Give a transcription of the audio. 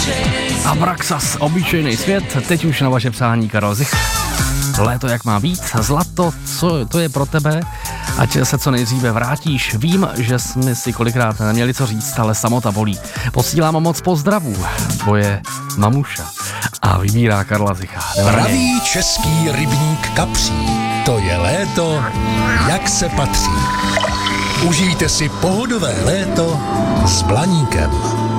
Abraxas, obyčejný svět, teď už na vaše přání Karel Zich. Léto jak má být, zlato, co to je pro tebe, ať se co nejdříve vrátíš. Vím, že jsme si kolikrát neměli co říct, ale samota bolí. Posílám moc pozdravů, tvoje mamuša. A vybírá Karla Zicha. Pravý český rybník kapří, to je léto, jak se patří. Užijte si pohodové léto s Blaníkem.